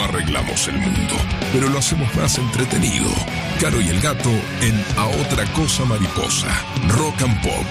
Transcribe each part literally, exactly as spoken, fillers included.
arreglamos el mundo, pero lo hacemos más entretenido. Caro y el Gato en A Otra Cosa Mariposa. Rock and Pop.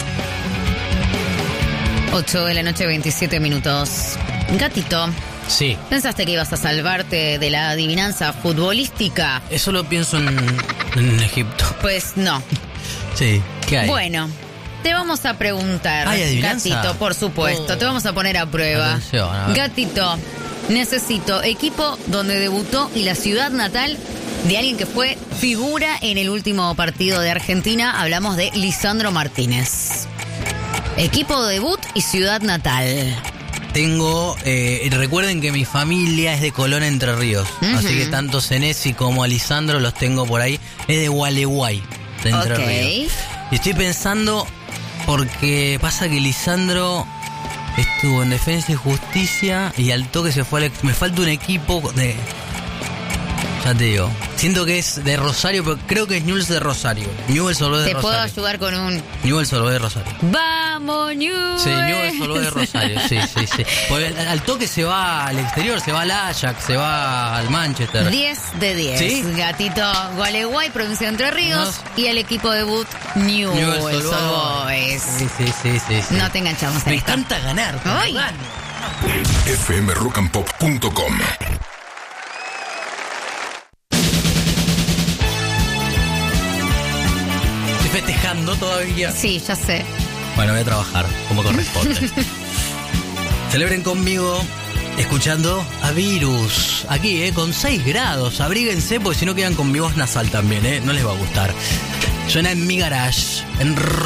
ocho de la noche, veintisiete minutos. Gatito. Sí. ¿Pensaste que ibas a salvarte de la adivinanza futbolística? Eso lo pienso en, en Egipto. Pues no. Sí. ¿Qué hay? Bueno, te vamos a preguntar, ¿Hay adivinanza? Gatito, por supuesto. Oh. Te vamos a poner a prueba. Atención, a ver. Gatito, necesito equipo donde debutó y la ciudad natal de alguien que fue figura en el último partido de Argentina. Hablamos de Lisandro Martínez. Equipo de debut y ciudad natal. Tengo, eh, recuerden que mi familia es de Colón, Entre Ríos. Uh-huh. Así que tanto Senesi como a Lisandro los tengo por ahí. Es de Gualeguay, de Entre Ok. Ríos. Y estoy pensando, porque pasa que Lisandro estuvo en Defensa y Justicia y al toque se fue al... Me falta un equipo de... Ya te digo. Siento que es de Rosario, pero creo que es Newell's de Rosario. Newell's Old Boys de Te puedo Rosario. ayudar con un... Newell's Old Boys de Rosario. ¡Vamos, Newell's! Sí, Newell's Old Boys de Rosario, sí, sí, sí. Porque al, al toque se va al exterior, se va al Ajax, se va al Manchester. diez de diez. ¿Sí? Gatito, Gualeguay, provincia de Entre Ríos. No. Y el equipo debut, Newell's Newell's Old Old Boys. Sí, sí, sí, sí, sí. No te enganchamos en Me esto. encanta ganar. Ay. Gano. f m rock and pop punto com. Estoy festejando todavía. Sí, ya sé. Bueno, voy a trabajar como corresponde. Celebren conmigo escuchando a Virus. Aquí, eh, con seis grados. Abríguense porque si no quedan con mi voz nasal también, eh. No les va a gustar. Suena en mi garage. En